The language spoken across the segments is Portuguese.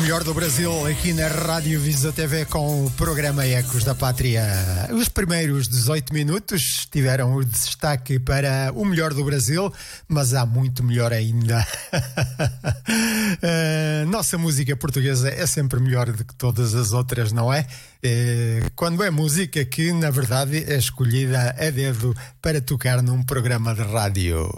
melhor do Brasil aqui na Rádio Visa TV com o programa Ecos da Pátria. Os primeiros 18 minutos tiveram o destaque para o melhor do Brasil, mas há muito melhor ainda. Nossa música portuguesa é sempre melhor do que todas as outras, não é? Quando é música que, na verdade, é escolhida a dedo para tocar num programa de rádio.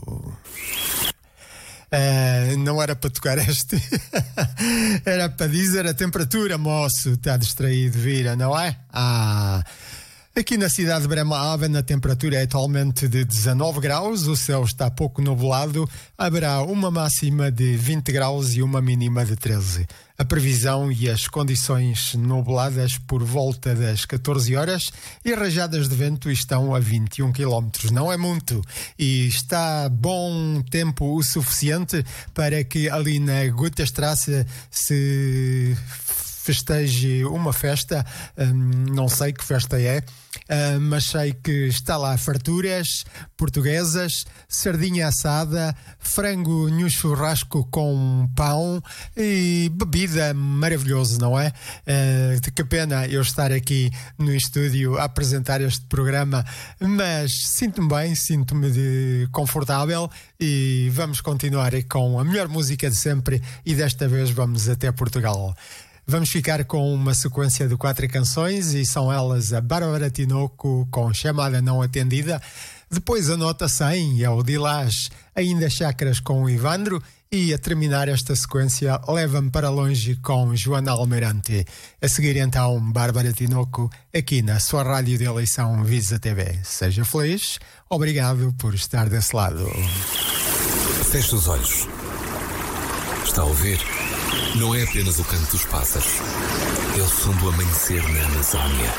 Não era para tocar este. Era para dizer a temperatura, moço. Está distraído, vira, não é? Aqui na cidade de Bremerhaven a temperatura é atualmente de 19 graus, o céu está pouco nublado, haverá uma máxima de 20 graus e uma mínima de 13. A previsão e as condições nubladas por volta das 14 horas e rajadas de vento estão a 21 km. Não é muito e está bom tempo o suficiente para que ali na Gutestrasse se festeje uma festa, não sei que festa é, mas sei que está lá farturas portuguesas, sardinha assada, frango no churrasco com pão e bebida maravilhoso, não é? De que pena eu estar aqui no estúdio a apresentar este programa, mas sinto-me bem, sinto-me confortável e vamos continuar com a melhor música de sempre e desta vez vamos até Portugal. Vamos ficar com uma sequência de 4 canções e são elas a Bárbara Tinoco com Chamada Não Atendida, depois a nota 100 é o Dilás, ainda Chakras com o Ivandro e a terminar esta sequência Leva-me para Longe com Joana Almeirante. A seguir então Bárbara Tinoco aqui na sua rádio de eleição Visa TV. Seja feliz, obrigado por estar desse lado. Feche os olhos. Está a ouvir? Não é apenas o canto dos pássaros, é o som do amanhecer na Amazónia.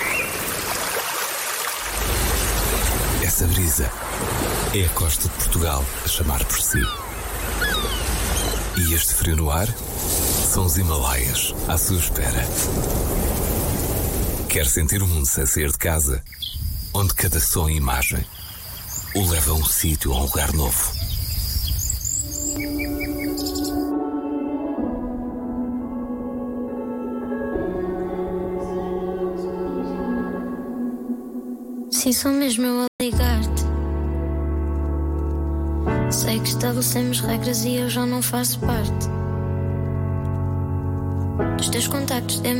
Essa brisa é a costa de Portugal a chamar por si. E este frio no ar são os Himalaias à sua espera. Quer sentir o mundo sem sair de casa, onde cada som e imagem o leva a um sítio, a um lugar novo. Sim, sou mesmo eu a ligar-te. Sei que estabelecemos regras e eu já não faço parte dos teus contactos.